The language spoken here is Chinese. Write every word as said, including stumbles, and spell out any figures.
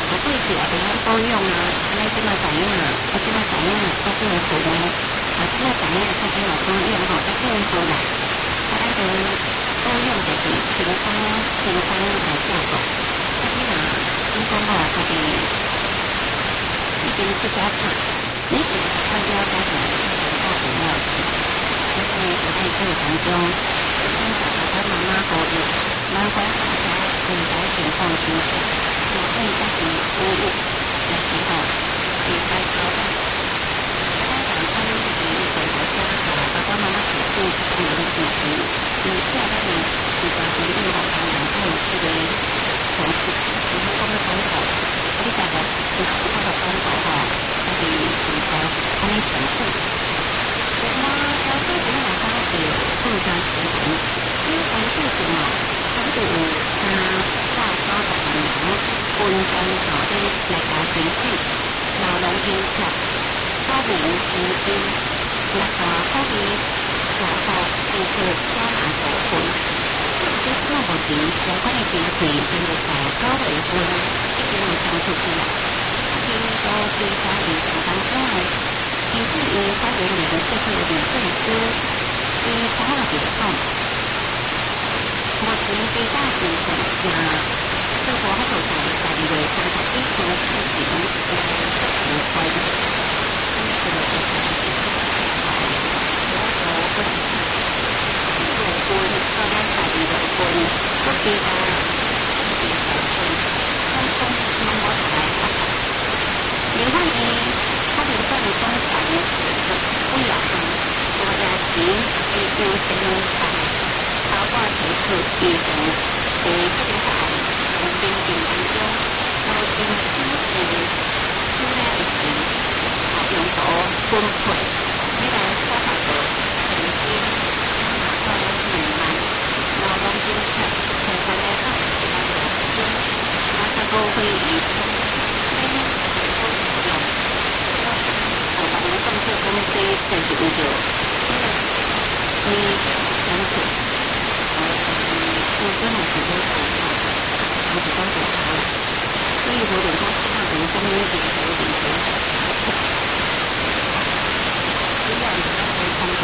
啊，对起来，咱保养啊，安尼即摆知影啊，啊，即摆知影啊，较几个好呢，啊，即摆知影较几个保养吼，较几个好啦，啊，咱个保养就是平常平常来照顾，啊，你若你讲吼，家己已经出家菜，你是较了解着家庭了，所以我在这当中，先把爸爸妈妈教育，咱讲大家现在情况之下。我对家庭服务的时候，应该交代家长他们自己回到家和爸爸妈妈指示他们的事情，以下那里比较决定好他们会这个从事，然后他们分手，你大概是他的分手哈，他的比较他们陈述。我小时候我老爸是更加喜欢，因为我父亲哦，他是有他大高大的人。分工校的来家选举，劳动警察、高明司机、六大科技、大学负责小拿部分。这是目前相关的经费，因为到九月份已经会送出去啦。经过调查研究当中呢，其实因发言人这个李正书，伊从我就讲，目前地价经费也。中国还有在在一个三十一天事情来指挥，这个就是我所分入分到咱在一个分，不知道是几分，通通拢我来安排。另外呢，他们在的中产呢，不了分，我家钱是优先看，包括提出预算，诶，这个在。从经济当中，到经济的出来的钱，啊，用途分配，你来发发个现金，拿到两万，劳动政策，台湾的好，一百多千，那十五岁以上，每年都用，台湾的政策公司就是有着，你相信，呃，我真的是非常。我比较喜欢，所以我有时候希望能跟那些人